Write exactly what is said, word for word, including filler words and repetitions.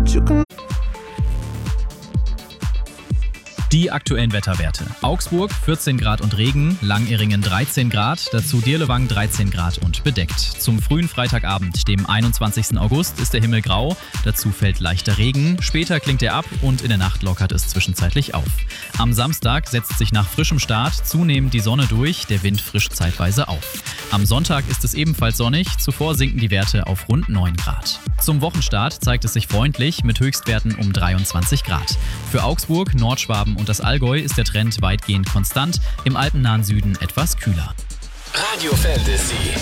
you can. Die aktuellen Wetterwerte. Augsburg vierzehn Grad und Regen, Langeringen dreizehn Grad, dazu Dirlewang dreizehn Grad und bedeckt. Zum frühen Freitagabend, dem einundzwanzigsten August, ist der Himmel grau, dazu fällt leichter Regen, später klingt er ab und in der Nacht lockert es zwischenzeitlich auf. Am Samstag setzt sich nach frischem Start zunehmend die Sonne durch, der Wind frischt zeitweise auf. Am Sonntag ist es ebenfalls sonnig, zuvor sinken die Werte auf rund neun Grad. Zum Wochenstart zeigt es sich freundlich mit Höchstwerten um dreiundzwanzig Grad. Für Augsburg, Nordschwaben und das Allgäu ist der Trend weitgehend konstant, im alpennahen Süden etwas kühler. Radio Fantasy.